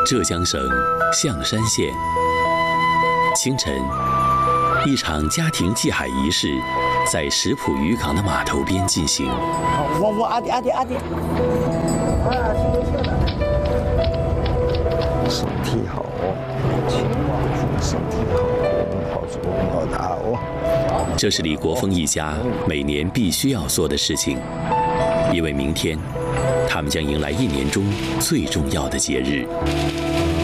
浙江省象山县清晨，一场家庭祭海仪式在石浦渔港的码头边进行。 阿弟， 身体好哦，身体好，好做好大哦。 这是李国峰一家每年必须要做的事情，因为明天他们将迎来1年中最重要的节日。